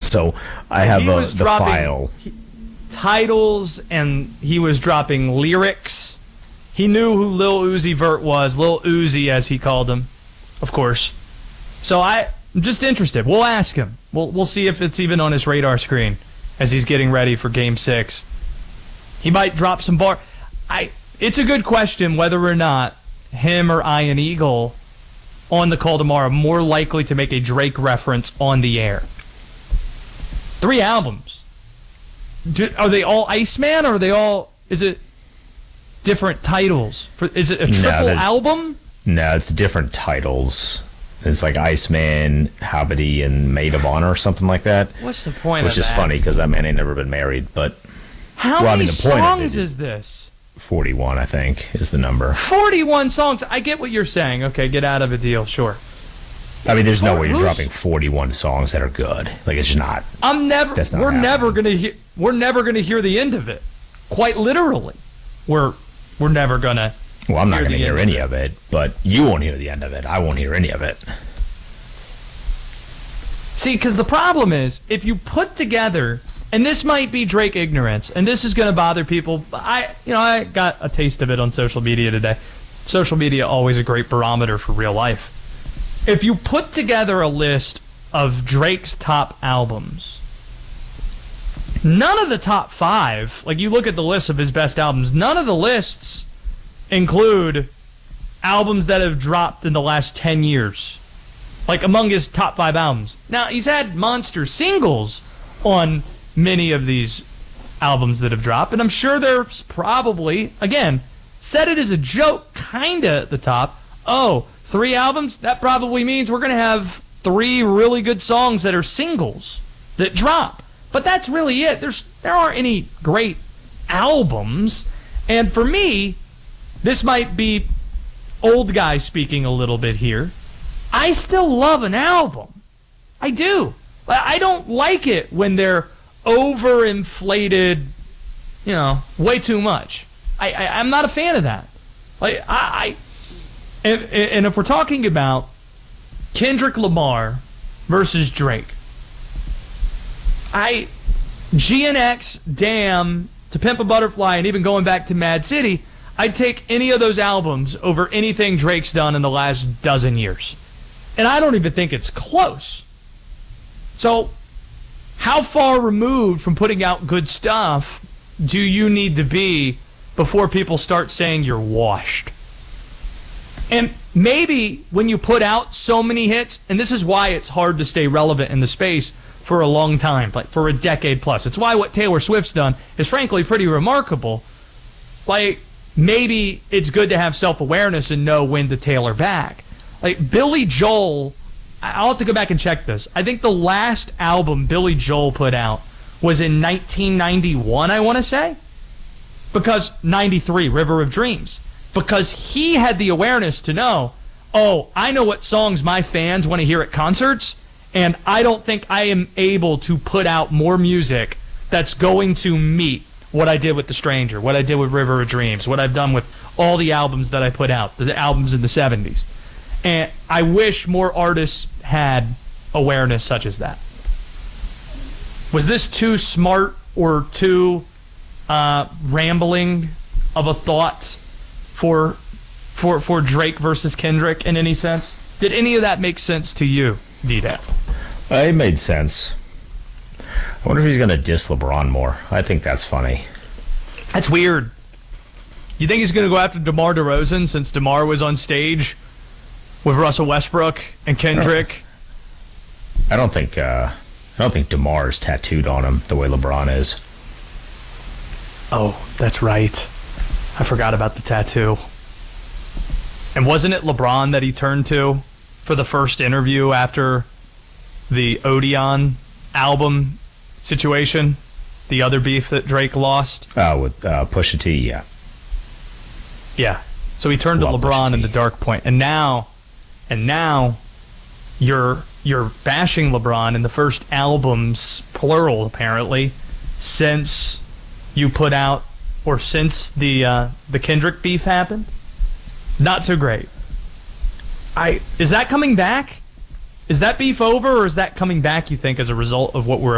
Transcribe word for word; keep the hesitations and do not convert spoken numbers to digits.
so I have uh, the file. He, titles, and he was dropping lyrics. He knew who Lil Uzi Vert was, Lil Uzi as he called him, of course. So I, I'm just interested. We'll ask him. We'll we'll see if it's even on his radar screen as he's getting ready for Game Six. He might drop some bar. I. It's a good question whether or not him or Ian Eagle on the call tomorrow are more likely to make a Drake reference on the air. Three albums. Do, are they all Iceman, or are they all? Is it different titles? For, is it a triple no, album? No, it's different titles. It's like Iceman, Habity, and Maid of Honor or something like that. What's the point Which of that? is funny because that man ain't never been married. But how well, many I mean, the point songs of it, is this? forty-one, I think, is the number. forty-one songs. I get what you're saying. Okay, get out of a deal. Sure. I mean, there's no Or way you're who's- dropping forty-one songs that are good. Like, it's just not. I'm never. That's not we're happening. never gonna hear. We're never gonna hear the end of it. Quite literally, we're we're never gonna. Well, I'm not hear going to the hear end any of it, but you won't hear the end of it. I won't hear any of it. See, because the problem is, if you put together, and this might be Drake ignorance, and this is going to bother people. I, you know, I got a taste of it on social media today. Social media always a great barometer for real life. If you put together a list of Drake's top albums, none of the top five, like you look at the list of his best albums, none of the lists include albums that have dropped in the last ten years. Like among his top five albums. Now, he's had monster singles on many of these albums that have dropped, and I'm sure there's probably, again, said it as a joke, kind of at the top. Oh, three albums? That probably means we're going to have three really good songs that are singles that drop. But that's really it. There's There aren't any great albums. And for me, this might be old guy speaking a little bit here. I still love an album. I do. I don't like it when they're overinflated, you know, way too much. I, I, I'm not a fan of that. Like I, I and, and if we're talking about Kendrick Lamar versus Drake, I G N X, Damn, To Pimp a Butterfly, and even going back to Mad City, I'd take any of those albums over anything Drake's done in the last dozen years. And I don't even think it's close. So, how far removed from putting out good stuff do you need to be before people start saying you're washed? And maybe when you put out so many hits, and this is why it's hard to stay relevant in the space for a long time, like for a decade plus. It's why what Taylor Swift's done is frankly pretty remarkable. Like, maybe it's good to have self-awareness and know when to tailor back. Like, Billy Joel, I'll have to go back and check this. I think the last album Billy Joel put out was in nineteen ninety-one, I want to say. Because, ninety-three, River of Dreams. Because he had the awareness to know, oh, I know what songs my fans want to hear at concerts, and I don't think I am able to put out more music that's going to meet what I did with The Stranger, what I did with River of Dreams, what I've done with all the albums that I put out, the albums in the seventies. And I wish more artists had awareness such as that. Was this too smart or too uh, rambling of a thought for for for Drake versus Kendrick in any sense? Did any of that make sense to you, D-Dap? Uh, it made sense. I wonder if he's going to diss LeBron more. I think that's funny. That's weird. You think he's going to go after DeMar DeRozan since DeMar was on stage with Russell Westbrook and Kendrick? I don't think uh, I don't think DeMar is tattooed on him the way LeBron is. Oh, that's right. I forgot about the tattoo. And wasn't it LeBron that he turned to for the first interview after the Odeon album situation? The other beef that Drake lost? Uh, with uh, Pusha T, yeah. Yeah. So he turned Love to LeBron Pusha in T. the dark point. And now, and now you're you're bashing LeBron in the first albums, plural apparently, since you put out, or since the uh, the Kendrick beef happened. Not so great. I is that coming back? Is that beef over, or is that coming back, you think, as a result of what we're